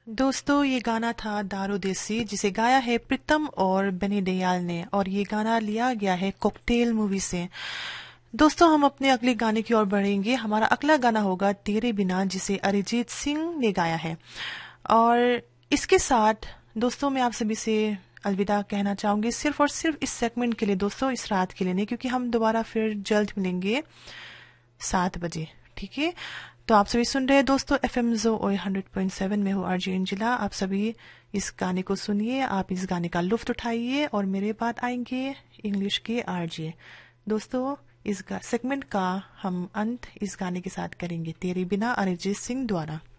दोस्तों ये गाना था दारू देसी जिसे गाया है प्रीतम और बनी दयाल ने और ये गाना लिया गया है कॉकटेल मूवी से। दोस्तों हम अपने अगले गाने की ओर बढ़ेंगे। हमारा अगला गाना होगा तेरे बिना जिसे अरिजीत सिंह ने गाया है। और इसके साथ दोस्तों मैं आप सभी से अलविदा कहना चाहूंगी सिर्फ और सिर्फ इस सेगमेंट के लिए दोस्तों, इस रात के लिए नहीं, क्योंकि हम दोबारा फिर जल्द मिलेंगे 7 बजे। ठीक है, तो आप सभी सुन रहे हैं दोस्तों FM जो 100.7 में हो आरजे इंजिला। आप सभी इस गाने को सुनिए, आप इस गाने का लुफ्त उठाइए और मेरे बाद आएंगे इंग्लिश के आरजे। दोस्तों इस सेगमेंट का हम अंत इस गाने के साथ करेंगे, तेरे बिना अरिजीत सिंह द्वारा।